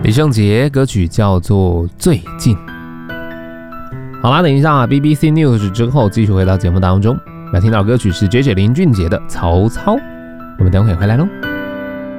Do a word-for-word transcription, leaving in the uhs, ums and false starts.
李圣杰歌曲叫做《最近》。好啦，等一下 B B C News 之后继续回到节目当中，来听到歌曲是 J J 林俊杰的《曹操》，我们等会回来咯。